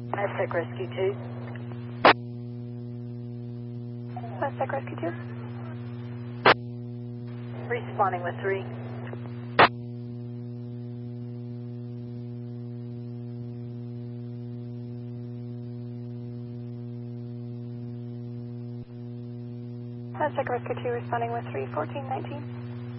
Aztec Rescue 2. Aztec Rescue 2. Responding with 3. Aztec Rescue 2 responding with 3, 1419.